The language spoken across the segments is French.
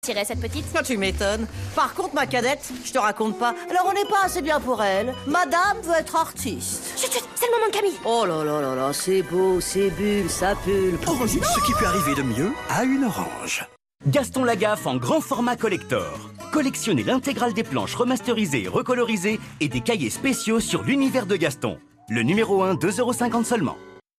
Tirer cette petite. Ah, tu m'étonnes. Par contre, ma cadette, je te raconte pas. Alors, on n'est pas assez bien pour elle. Madame veut être artiste. Chut, chut, c'est le moment de Camille. Oh là là là là, c'est beau, c'est bulle, ça pulpe. Orange, ce qui peut arriver de mieux à une orange. Gaston Lagaffe en grand format collector. Collectionnez l'intégrale des planches remasterisées et recolorisées et des cahiers spéciaux sur l'univers de Gaston. Le numéro 1, 2,50 € seulement.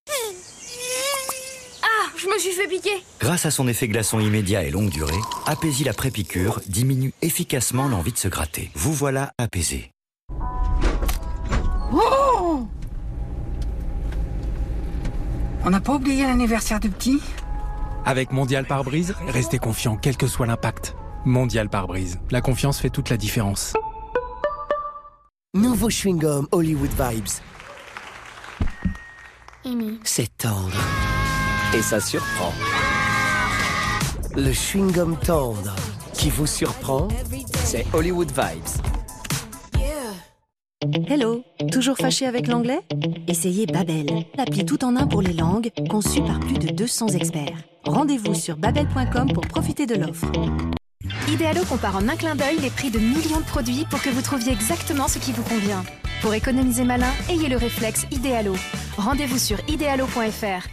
Je me suis fait piquer. Grâce à son effet glaçon immédiat et longue durée, Apaisil après piqûre diminue efficacement l'envie de se gratter. Vous voilà apaisé. Oh! On n'a pas oublié l'anniversaire du petit? Avec Mondial Pare-Brise, restez confiant quel que soit l'impact. Mondial Pare-Brise, la confiance fait toute la différence. Nouveau chewing-gum Hollywood Vibes. C'est tendre. Et ça surprend. Le chewing-gum tendre qui vous surprend, c'est Hollywood Vibes. Hello, toujours fâché avec l'anglais? Essayez Babel, l'appli tout en un pour les langues, conçue par plus de 200 experts. Rendez-vous sur babel.com pour profiter de l'offre. Idealo compare en un clin d'œil les prix de millions de produits pour que vous trouviez exactement ce qui vous convient. Pour économiser malin, ayez le réflexe Idealo. Rendez-vous sur idealo.fr.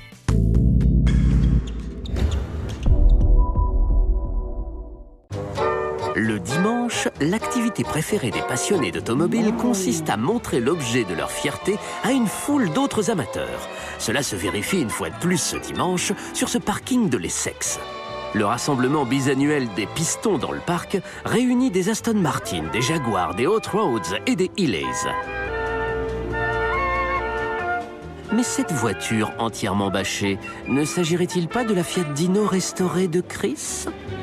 Le dimanche, l'activité préférée des passionnés d'automobile consiste à montrer l'objet de leur fierté à une foule d'autres amateurs. Cela se vérifie une fois de plus ce dimanche sur ce parking de l'Essex. Le rassemblement bisannuel des pistons dans le parc réunit des Aston Martin, des Jaguars, des Hot Rods et des Healeys. Mais cette voiture entièrement bâchée, ne s'agirait-il pas de la Fiat Dino restaurée de Chris ?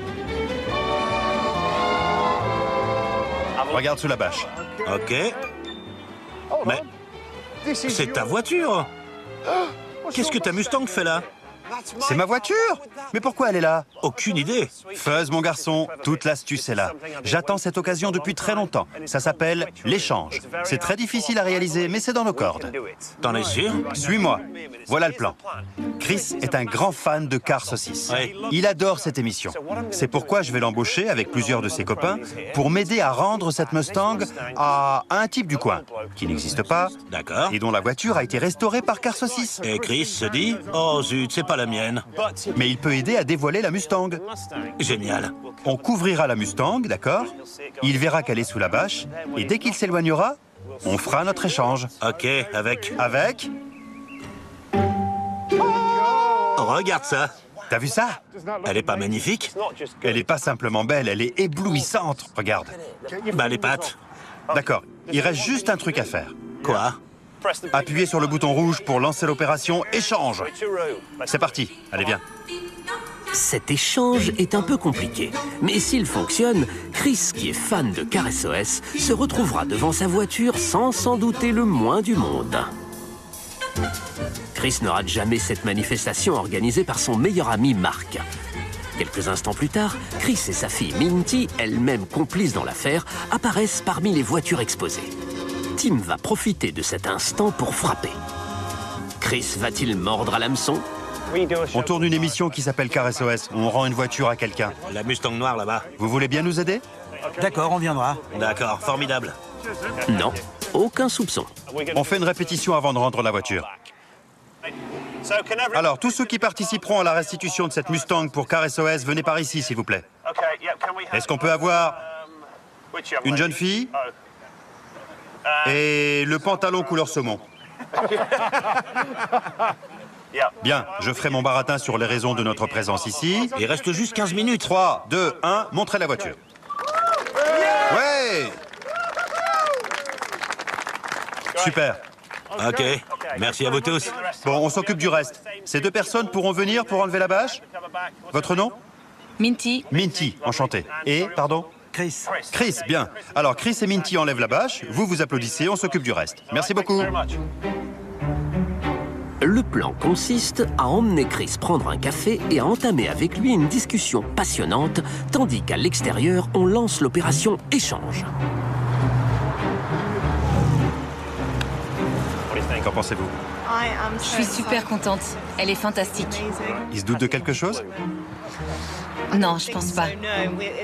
Regarde sous la bâche. Ok. Mais c'est ta voiture. Qu'est-ce que ta Mustang fait là? C'est ma voiture? Mais pourquoi elle est là? Aucune idée. Fuzz, mon garçon, toute l'astuce est là. J'attends cette occasion depuis très longtemps. Ça s'appelle l'échange. C'est très difficile à réaliser, mais c'est dans nos cordes. T'en es sûr? Suis-moi. Voilà le plan. Chris est un grand fan de Car Saucisse. Ouais. Il adore cette émission. C'est pourquoi je vais l'embaucher avec plusieurs de ses copains pour m'aider à rendre cette Mustang à un type du coin, qui n'existe pas, D'accord. et dont la voiture a été restaurée par Car Saucisse. Et Chris se dit, oh zut, c'est pas la mienne. Mais il peut aider à dévoiler la Mustang. Génial. On couvrira la Mustang, d'accord? Il verra qu'elle est sous la bâche, et dès qu'il s'éloignera, on fera notre échange. Ok, avec... Avec? Regarde ça. T'as vu ça? Elle est pas magnifique? Elle est pas simplement belle, elle est éblouissante. Regarde. Bah les pattes. D'accord, il reste juste un truc à faire. Quoi? Appuyez sur le bouton rouge pour lancer l'opération échange. C'est parti, allez viens. Cet échange est un peu compliqué. Mais s'il fonctionne, Chris, qui est fan de Car SOS, se retrouvera devant sa voiture sans s'en douter le moins du monde. Chris ne rate jamais cette manifestation organisée par son meilleur ami Mark. Quelques instants plus tard, Chris et sa fille Minty, elle-même complice dans l'affaire, apparaissent parmi les voitures exposées. Tim va profiter de cet instant pour frapper. Chris va-t-il mordre à l'hameçon? On tourne une émission qui s'appelle Car SOS, où on rend une voiture à quelqu'un. La Mustang noire là-bas. Vous voulez bien nous aider? D'accord, on viendra. D'accord, formidable. Non, aucun soupçon. On fait une répétition avant de rendre la voiture. Alors, tous ceux qui participeront à la restitution de cette Mustang pour Car SOS, venez par ici, s'il vous plaît. Est-ce qu'on peut avoir une jeune fille et le pantalon couleur saumon? Bien, je ferai mon baratin sur les raisons de notre présence ici. Il reste juste 15 minutes. 3, 2, 1, montrez la voiture. Ouais! Super. Ok, merci à vous tous. Bon, on s'occupe du reste. Ces deux personnes pourront venir pour enlever la bâche? Votre nom? Minty. Minty, enchanté. Et, pardon? Chris. Chris, bien. Alors, Chris et Minty enlèvent la bâche, vous vous applaudissez, on s'occupe du reste. Merci beaucoup. Le plan consiste à emmener Chris prendre un café et à entamer avec lui une discussion passionnante, tandis qu'à l'extérieur, on lance l'opération échange. Qu'en pensez-vous? Je suis super contente. Elle est fantastique. Il se doute de quelque chose? Non, je pense pas.